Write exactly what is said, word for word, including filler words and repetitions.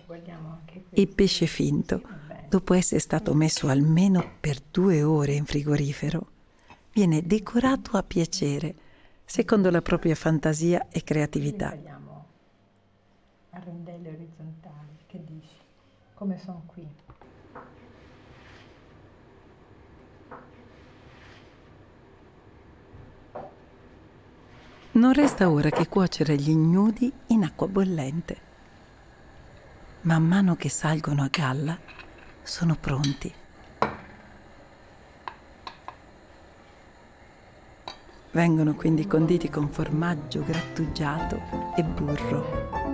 Il pesce finto, dopo essere stato messo almeno per due ore in frigorifero, viene decorato a piacere, secondo la propria fantasia e creatività. Tagliamo a rondelle orizzontali, che dici? Come sono qui? Non resta ora che cuocere gli ignudi in acqua bollente. Man mano che salgono a galla, sono pronti. Vengono quindi conditi con formaggio grattugiato e burro.